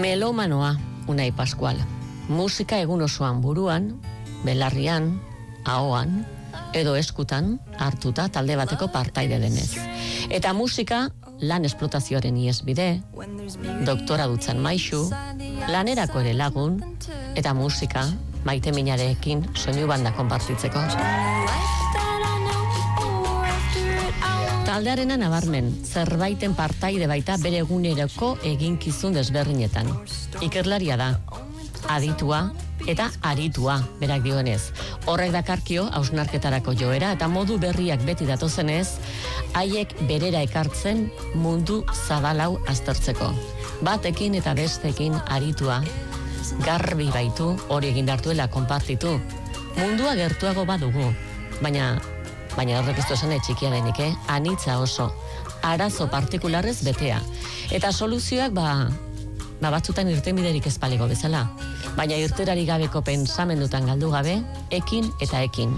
Melomanoa, Unai Pascual. Musika egun osoan buruan, belarrian, ahoan, edo eskutan hartuta talde bateko partaide denez. Eta musika lan esplotazioaren iesbide, doktora dutzan maisu, lanerako ere lagun, eta musika maite minarekin soinu banda konpartitzeko. Taldearena nabarmen, zerbaiten partaide baita bere eguneroko eginkizun desberdinetan. Ikerlaria da, aditua eta aritua, berak dioenez. Horrek dakarkio hausnarketarako joera eta modu berriak beti datozenez, haiek berera ekartzen mundu zabalau aztertzeko. Batekin eta bestekin aritua, garbi baitu hori egin dartuela konpartitu. Mundua gertuago badugu, baina horrek ez du esan txikia denik, anitza oso, arazo partikularrez betea. Eta soluzioak batzutan irtenbiderik ez palego bezala, baina irterari gabeko pensamendutan galdu gabe, ekin eta ekin.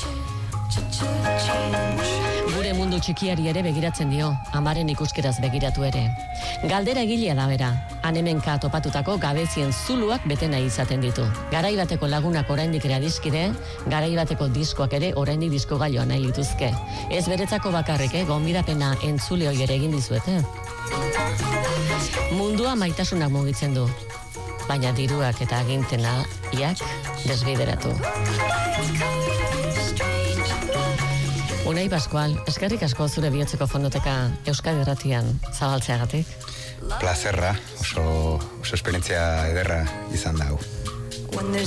Gure mundu txikiari ere begiratzen dio, amaren ikuskeraz begiratu ere. Galdera egilea da bera, hanemenka topatutako gabezien zuluak bete nahi izaten ditu. Garai bateko lagunak oraindik ere adiskide, garai bateko diskoak ere oraindik disko gailoa nahi lituzke. Ez beretzako bakarrik, gonbidapena entzule hori ere egin dizuete. Mundua maitasunak mugitzen du, baina diruak eta agintenaiak desbideratu. Unai Pascual, eskerrik asko zure bihotzeko fondoteka Euskadi Irratian zabaltzeagatik. Plazerra, oso esperientzia ederra izan da hau.